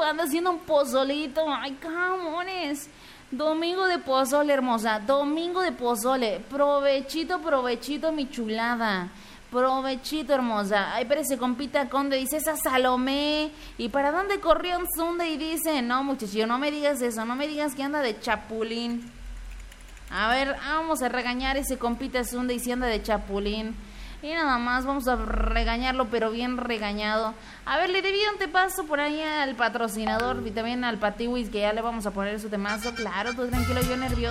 anda haciendo un pozolito. Ay, camones. Domingo de pozole, hermosa. Domingo de pozole. Provechito, provechito, mi chulada. Provechito, hermosa. Ay, pero ese compita Conde dice, esa Salomé. ¿Y para dónde corrió un Sunday? Y dice, no, muchachillo, no me digas eso. No me digas que anda de chapulín. A ver, vamos a regañar a ese compita Sunday si anda de chapulín. Y nada más, vamos a regañarlo, pero bien regañado. A ver, le debí un tepazo por ahí al patrocinador y también al Patiwis, que ya le vamos a poner su temazo. Claro, tú tranquilo, yo nervioso.